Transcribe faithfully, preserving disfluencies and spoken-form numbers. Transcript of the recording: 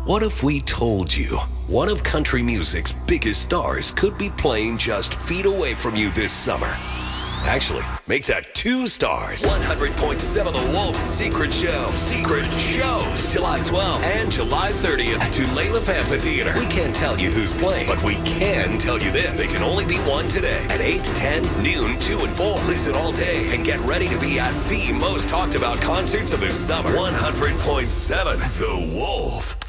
What if we told you one of country music's biggest stars could be playing just feet away from you this summer? Actually, make that two stars. one hundred point seven The Wolf's Secret Show. Secret Shows. July twelfth and July thirtieth at Tulalip Amphitheater. We can't tell you who's playing, but we can tell you this. They can only be won today at eight, ten, noon, two, and four. Listen all day and get ready to be at the most talked about concerts of the summer. one hundred point seven The Wolf.